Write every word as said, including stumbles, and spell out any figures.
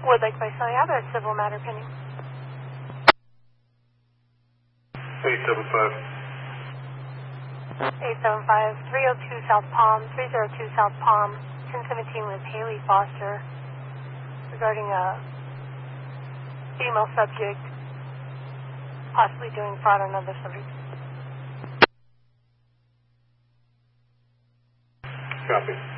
Would like by Sally Abbott, civil matter pending. eight seven five. eight seven five, three oh two South Palm, three oh two South Palm, ten seventeen with Haley Foster regarding a female subject possibly doing fraud on another subject. Copy.